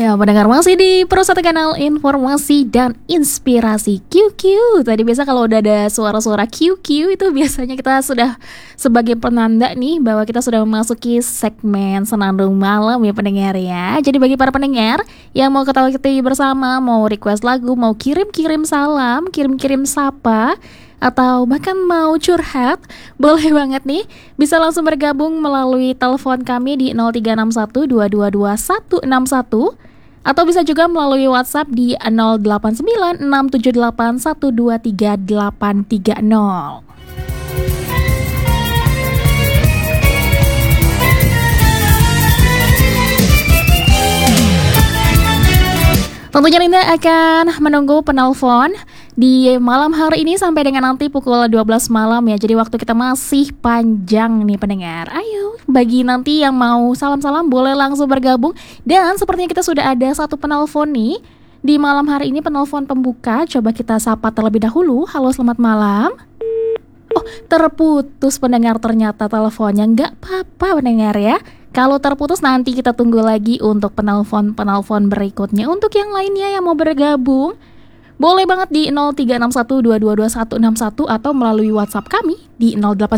Ya, pendengar masih di Perusahaan Kanal Informasi dan Inspirasi QQ. Tadi biasa kalau udah ada suara-suara QQ itu biasanya kita sudah sebagai penanda nih bahwa kita sudah memasuki segmen Senandung Malam ya pendengar ya. Jadi bagi para pendengar yang mau ketawa-ketiwi bersama, mau request lagu, mau kirim-kirim salam, kirim-kirim sapa, atau bahkan mau curhat, boleh banget nih. Bisa langsung bergabung melalui telepon kami di 0361 222 161 atau bisa juga melalui WhatsApp di 089 678 123 830. Tentunya Linda akan menunggu penelpon di malam hari ini sampai dengan nanti pukul 12 malam ya. Jadi waktu kita masih panjang nih pendengar. Ayo, bagi nanti yang mau salam-salam boleh langsung bergabung. Dan sepertinya kita sudah ada satu penelpon nih di malam hari ini, penelpon pembuka. Coba kita sapa terlebih dahulu. Halo, selamat malam. Oh, terputus pendengar ternyata teleponnya. Nggak apa-apa pendengar ya. Kalau terputus nanti kita tunggu lagi untuk penelpon berikutnya. Untuk yang lainnya yang mau bergabung, boleh banget di 0361222161 atau melalui WhatsApp kami di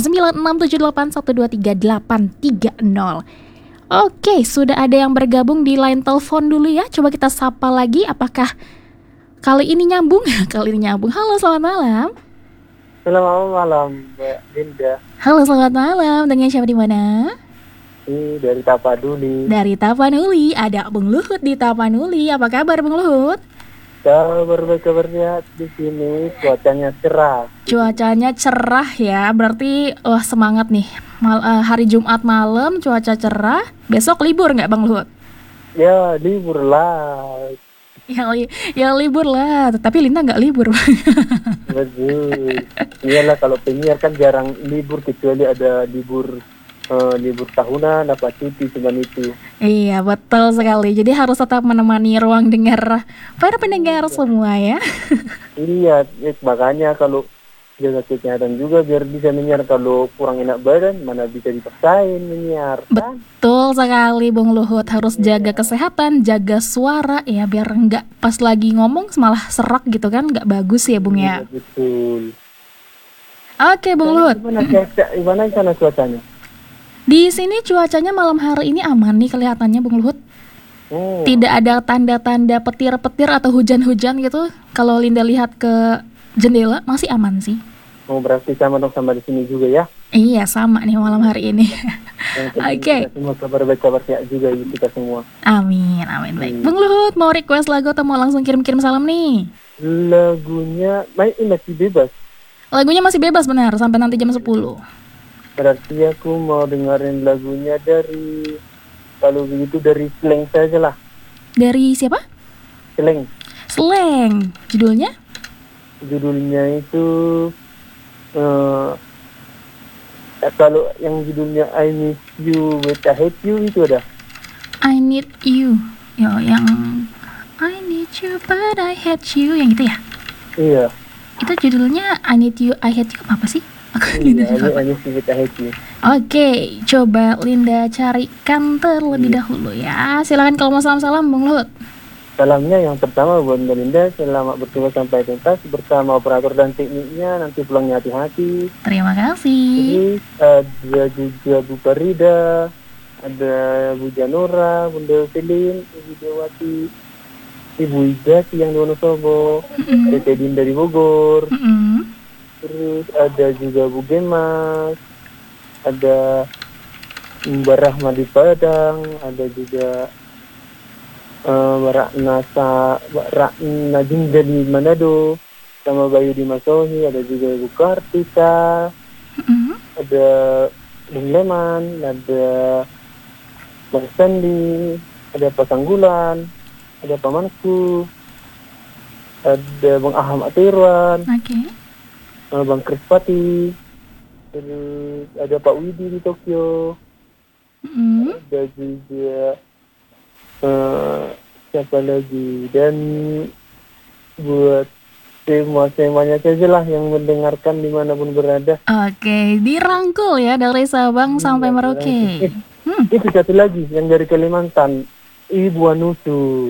089678123830. Oke, sudah ada yang bergabung di line telepon dulu ya. Coba kita sapa lagi, apakah kali ini nyambung? Kali ini nyambung. Halo, selamat malam. Selamat malam, Mbak Linda. Halo, selamat malam. Dengan siapa di mana? Dari Tapanuli. Dari Tapanuli, ada Bung Luhut di Tapanuli. Apa kabar Bung Luhut? Kabarnya di sini cuacanya cerah. Cuacanya cerah ya, berarti semangat nih. Hari Jumat malam cuaca cerah. Besok libur nggak Bang Luhut? Ya libur lah. Ya libur lah, tapi Linda nggak libur. Betul. Iyalah, kalau penyiar kan jarang libur kecuali ada libur tahunan, dapat cuti cuma itu. Iya, betul sekali. Jadi harus tetap menemani ruang dengar para pendengar semua ya. Iya, makanya kalau jaga kesehatan juga biar bisa menyiar. Kalau kurang enak badan mana bisa dipaksain menyiar kan? Betul sekali Bung Luhut, harus jaga kesehatan, jaga suara ya biar nggak pas lagi ngomong malah serak gitu kan, nggak bagus ya Bung ya. Iya, betul. Oke Bung Luhut. Gimana sana cuacanya? Di sini cuacanya malam hari ini aman nih kelihatannya Bung Luhut. Tidak ada tanda-tanda petir-petir atau hujan-hujan gitu. Kalau Linda lihat ke jendela masih aman sih. Oh, berarti sama dong sama di sini juga ya? Iya, sama nih malam hari ini. Oke. Semua kabar baik, kabar sehat juga kita semua. Amin, amin baik. Bung Luhut mau request lagu atau mau langsung kirim-kirim salam nih? Lagunya masih bebas. Lagunya masih bebas benar sampai nanti jam 10. Berarti aku mau dengerin lagunya dari, kalau begitu dari Slang saja lah. Dari siapa? Slang. Slang. Judulnya? Judulnya itu kalau yang judulnya I Miss You But I Hate You itu ada. I Need You. Yo, yang I Need You But I Hate You yang itu ya? Iya. Itu judulnya I Need You I Hate You apa sih? Iya, I Miss You But I Hate You. Oke, coba Linda carikan terlebih dahulu ya. Silakan kalau mau salam-salam Bung Luhut. Salamnya yang pertama buat Mbak Linda, selamat bertugas sampai tuntas bersama operator dan tekniknya, nanti pulangnya hati-hati. Terima kasih. Jadi ada juga Bu Farida, ada Bu Janora, Bunda Selin, Ibu Dewati, Ibu Ida yang di Wonosobo, Tete Dinda di Bogor, terus ada juga Bu Gemas, ada Mbak Rahma di Padang, ada juga Mbak Rakna Dinda di Manado, sama Bayu di Masohi, ada juga Ibu Kartika, ada Bung Leman, ada Bang Sandi, ada Pak Sanggulan, ada Pak Manku, ada Bang Ahmad Tirwan, Bang Krispati, terus ada Pak Widi di Tokyo, ada juga siapa lagi, dan buat semuanya saja lah yang mendengarkan dimanapun berada. Oke, dirangkul ya dari Sabang sampai Merauke. Itu satu lagi yang dari Kalimantan, Ibu Anusu.